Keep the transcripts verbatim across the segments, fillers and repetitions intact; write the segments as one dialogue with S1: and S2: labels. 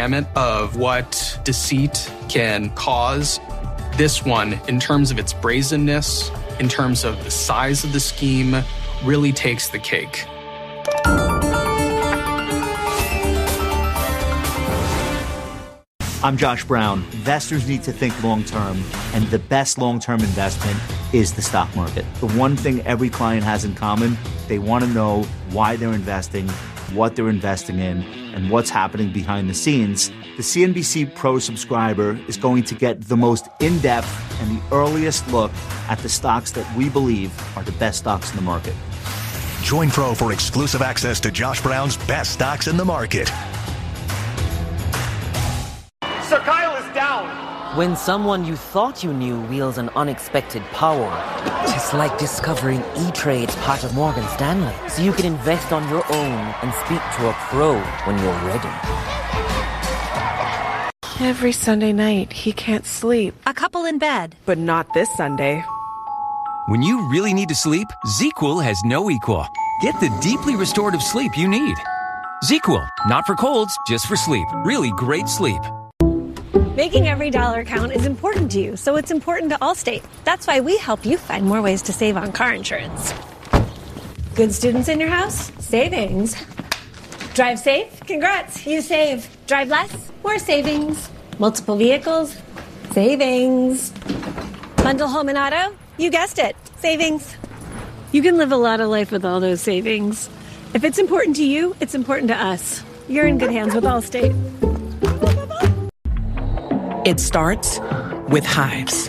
S1: gamut of what deceit can cause. This one, in terms of its brazenness, in terms of the size of the scheme, really takes the cake.
S2: I'm Josh Brown. Investors need to think long-term, and the best long-term investment is the stock market. The one thing every client has in common, they want to know why they're investing, what they're investing in, and what's happening behind the scenes. The C N B C Pro subscriber is going to get the most in-depth and the earliest look at the stocks that we believe are the best stocks in the market.
S3: Join Pro for exclusive access to Josh Brown's best stocks in the market.
S4: Sir Kyle is down.
S5: When someone you thought you knew wields an unexpected power, it's like discovering E-Trade's part of Morgan Stanley. So you can invest on your own and speak to a pro when you're ready.
S6: Every Sunday night, he can't sleep.
S7: A couple in bed.
S6: But not this Sunday.
S8: When you really need to sleep, ZzzQuil has no equal. Get the deeply restorative sleep you need. ZzzQuil, not for colds, just for sleep. Really great sleep.
S7: Making every dollar count is important to you, so it's important to Allstate. That's why we help you find more ways to save on car insurance. Good students in your house? Savings. Drive safe? Congrats, you save. Drive less? More savings. Multiple vehicles? Savings. Bundle home and auto? You guessed it. Savings. You can live a lot of life with all those savings. If it's important to you, it's important to us. You're in good hands with Allstate.
S9: It starts with hives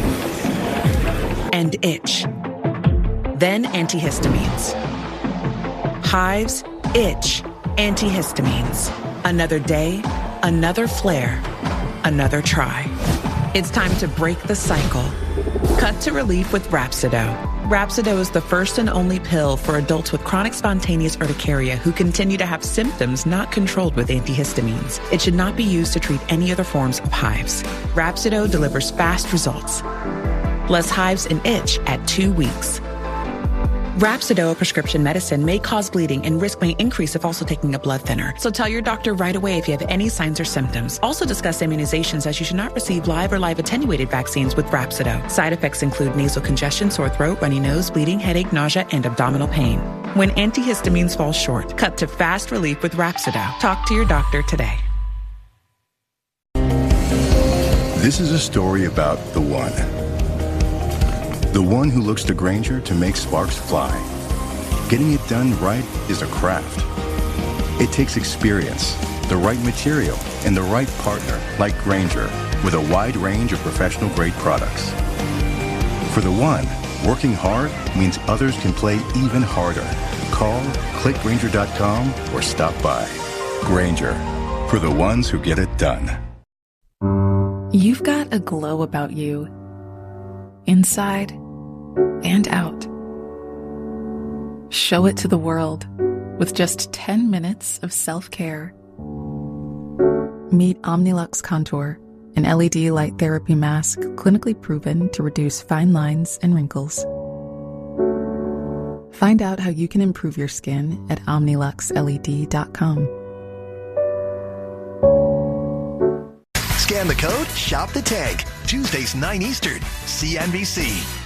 S9: and itch, then antihistamines. Hives, itch, antihistamines. Another day, another flare, another try. It's time to break the cycle. Cut to relief with Rhapsido. Rhapsido is the first and only pill for adults with chronic spontaneous urticaria who continue to have symptoms not controlled with antihistamines. It should not be used to treat any other forms of hives. Rhapsido delivers fast results. Less hives and itch at two weeks. Rhapsido, a prescription medicine, may cause bleeding and risk may increase if also taking a blood thinner. So tell your doctor right away if you have any signs or symptoms. Also discuss immunizations, as you should not receive live or live attenuated vaccines with Rhapsido. Side effects include nasal congestion, sore throat, runny nose, bleeding, headache, nausea, and abdominal pain. When antihistamines fall short, cut to fast relief with Rhapsido. Talk to your doctor today.
S10: This is a story about the one. The one who looks to Grainger to make sparks fly. Getting it done right is a craft. It takes experience, the right material, and the right partner like Grainger with a wide range of professional-grade products. For the one, working hard means others can play even harder. Call, click Grainger dot com, or stop by. Grainger, for the ones who get it done.
S11: You've got a glow about you, inside and out. Show it to the world with just ten minutes of self-care. Meet Omnilux Contour, an L E D light therapy mask clinically proven to reduce fine lines and wrinkles. Find out how you can improve your skin at omnilux L E D dot com.
S3: Scan the code, shop the tag. Tuesdays, nine Eastern. C N B C.